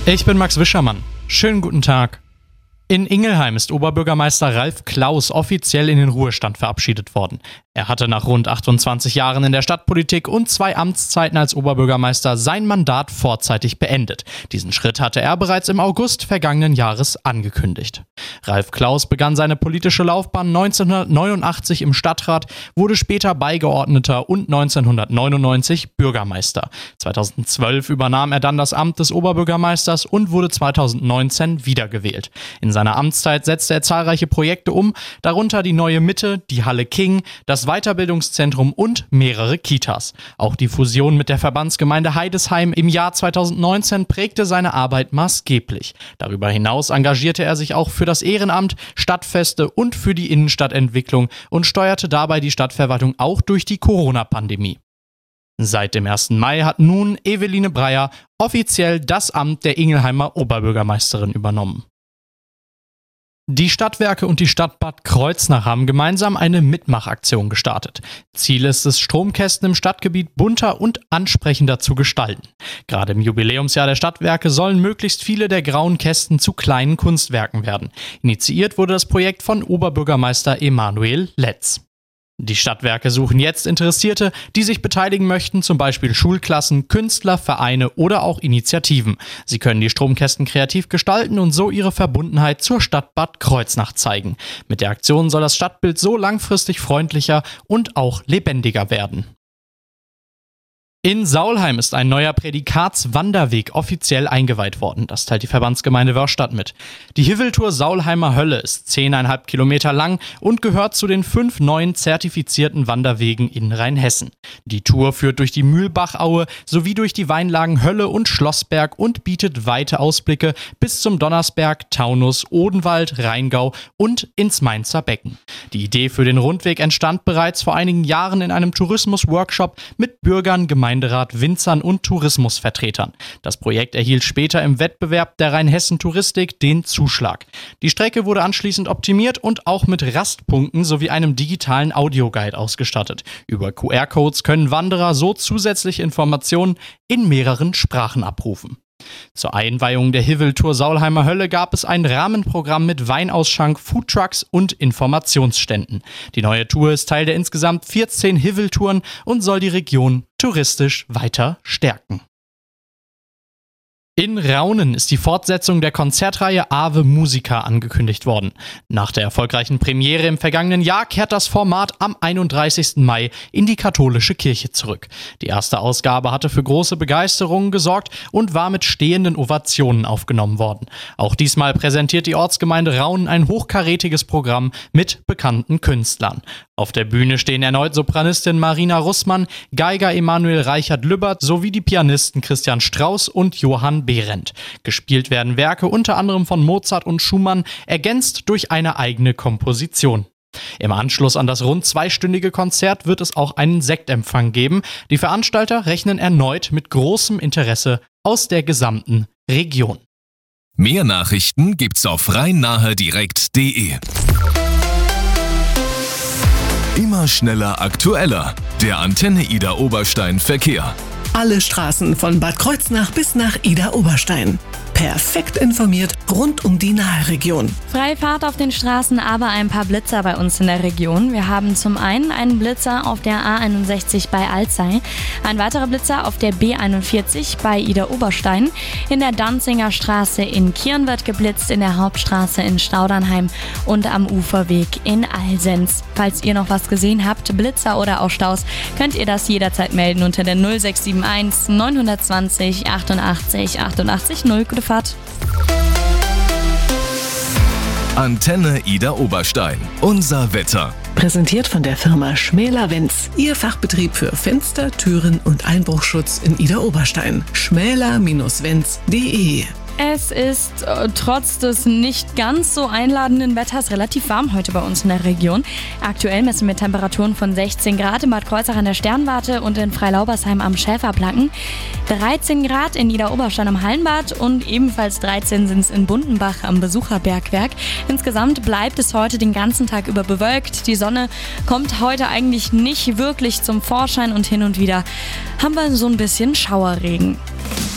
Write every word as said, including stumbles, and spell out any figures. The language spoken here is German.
Ich bin Max Wischermann. Schönen guten Tag. In Ingelheim ist Oberbürgermeister Ralf Klaus offiziell in den Ruhestand verabschiedet worden. Er hatte nach rund achtundzwanzig Jahren in der Stadtpolitik und zwei Amtszeiten als Oberbürgermeister sein Mandat vorzeitig beendet. Diesen Schritt hatte er bereits im August vergangenen Jahres angekündigt. Ralf Klaus begann seine politische Laufbahn neunzehnhundertneunundachtzig im Stadtrat, wurde später Beigeordneter und neunzehnhundertneunundneunzig Bürgermeister. zweitausendzwölf übernahm er dann das Amt des Oberbürgermeisters und wurde zweitausendneunzehn wiedergewählt. In seiner Amtszeit setzte er zahlreiche Projekte um, darunter die Neue Mitte, die Halle King, das Weiterbildungszentrum und mehrere Kitas. Auch die Fusion mit der Verbandsgemeinde Heidesheim im Jahr zweitausendneunzehn prägte seine Arbeit maßgeblich. Darüber hinaus engagierte er sich auch für das Ehrenamt, Stadtfeste und für die Innenstadtentwicklung und steuerte dabei die Stadtverwaltung auch durch die Corona-Pandemie. Seit dem ersten Mai hat nun Eveline Breyer offiziell das Amt der Ingelheimer Oberbürgermeisterin übernommen. Die Stadtwerke und die Stadt Bad Kreuznach haben gemeinsam eine Mitmachaktion gestartet. Ziel ist es, Stromkästen im Stadtgebiet bunter und ansprechender zu gestalten. Gerade im Jubiläumsjahr der Stadtwerke sollen möglichst viele der grauen Kästen zu kleinen Kunstwerken werden. Initiiert wurde das Projekt von Oberbürgermeister Emanuel Letz. Die Stadtwerke suchen jetzt Interessierte, die sich beteiligen möchten, zum Beispiel Schulklassen, Künstler, Vereine oder auch Initiativen. Sie können die Stromkästen kreativ gestalten und so ihre Verbundenheit zur Stadt Bad Kreuznach zeigen. Mit der Aktion soll das Stadtbild so langfristig freundlicher und auch lebendiger werden. In Saulheim ist ein neuer Prädikatswanderweg offiziell eingeweiht worden. Das teilt die Verbandsgemeinde Wörrstadt mit. Die Hiveltour Saulheimer Hölle ist zehn Komma fünf Kilometer lang und gehört zu den fünf neuen zertifizierten Wanderwegen in Rheinhessen. Die Tour führt durch die Mühlbachaue sowie durch die Weinlagen Hölle und Schlossberg und bietet weite Ausblicke bis zum Donnersberg, Taunus, Odenwald, Rheingau und ins Mainzer Becken. Die Idee für den Rundweg entstand bereits vor einigen Jahren in einem Tourismus-Workshop mit Bürgern, Gemeinderat, Winzern und Tourismusvertretern. Das Projekt erhielt später im Wettbewerb der Rheinhessen Touristik den Zuschlag. Die Strecke wurde anschließend optimiert und auch mit Rastpunkten sowie einem digitalen Audioguide ausgestattet. Über Q R-Codes können Wanderer so zusätzliche Informationen in mehreren Sprachen abrufen. Zur Einweihung der Hiveltour Saulheimer Hölle gab es ein Rahmenprogramm mit Weinausschank, Foodtrucks und Informationsständen. Die neue Tour ist Teil der insgesamt vierzehn Hiveltouren und soll die Region touristisch weiter stärken. In Raunen ist die Fortsetzung der Konzertreihe Ave Musica angekündigt worden. Nach der erfolgreichen Premiere im vergangenen Jahr kehrt das Format am einunddreißigsten Mai in die katholische Kirche zurück. Die erste Ausgabe hatte für große Begeisterung gesorgt und war mit stehenden Ovationen aufgenommen worden. Auch diesmal präsentiert die Ortsgemeinde Raunen ein hochkarätiges Programm mit bekannten Künstlern. Auf der Bühne stehen erneut Sopranistin Marina Russmann, Geiger Emanuel Reichert-Lübbert sowie die Pianisten Christian Strauss und Johann Behrendt. Gespielt werden Werke unter anderem von Mozart und Schumann, ergänzt durch eine eigene Komposition. Im Anschluss an das rund zweistündige Konzert wird es auch einen Sektempfang geben. Die Veranstalter rechnen erneut mit großem Interesse aus der gesamten Region. Mehr Nachrichten gibt's auf rhein-nahe-direkt punkt de. Immer schneller, aktueller. Der Antenne Ida Oberstein Verkehr. Alle Straßen von Bad Kreuznach bis nach Ida Oberstein. Perfekt informiert rund um die Nahregion. Freie Fahrt auf den Straßen, aber ein paar Blitzer bei uns in der Region. Wir haben zum einen einen Blitzer auf der A einundsechzig bei Alzey, ein weiterer Blitzer auf der B einundvierzig bei Ida Oberstein, in der Danzinger Straße in Kirn wird geblitzt, in der Hauptstraße in Staudernheim und am Uferweg in Alsenz. Falls ihr noch was gesehen habt, Blitzer oder auch Staus, könnt ihr das jederzeit melden unter der null sechs sieben eins neun zwei null achtundachtzig achtundachtzig null. Gute Fahrt. Antenne Ida Oberstein. Unser Wetter. Präsentiert von der Firma Schmäler-Wenz. Ihr Fachbetrieb für Fenster, Türen und Einbruchschutz in Ida Oberstein. schmäler Bindestrich wenz punkt de. Es ist äh, trotz des nicht ganz so einladenden Wetters relativ warm heute bei uns in der Region. Aktuell messen wir Temperaturen von sechzehn Grad in Bad Kreuznach an der Sternwarte und in Freilaubersheim am Schäferplacken, dreizehn Grad in Niederoberstein am Hallenbad und ebenfalls dreizehn sind es in Bundenbach am Besucherbergwerk. Insgesamt bleibt es heute den ganzen Tag über bewölkt. Die Sonne kommt heute eigentlich nicht wirklich zum Vorschein und hin und wieder haben wir so ein bisschen Schauerregen.